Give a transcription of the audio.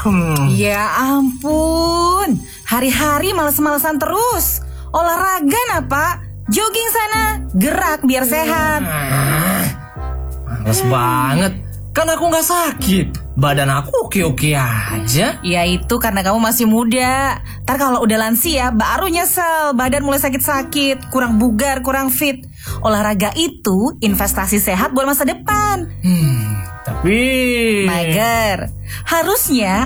Ya ampun, hari-hari males-malesan terus. Olahraga nah Pak, jogging sana, gerak biar sehat. Males banget, kan aku gak sakit. Badan aku oke-oke aja. Ya itu karena kamu masih muda. Ntar kalau udah lansia baru nyesel, badan mulai sakit-sakit, kurang bugar, kurang fit. Olahraga itu investasi sehat buat masa depan. Tapi Mager, harusnya